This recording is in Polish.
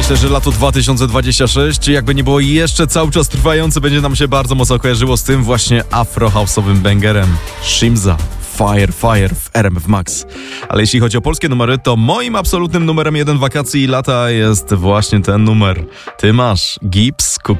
Myślę, że lato 2026, jakby nie było jeszcze cały czas trwające, będzie nam się bardzo mocno kojarzyło z tym właśnie afro-house'owym bangerem Shimza. Fire w RMF Max. Ale jeśli chodzi o polskie numery, to moim absolutnym numerem 1 wakacji i lata jest właśnie ten numer. Ty masz Gibbs,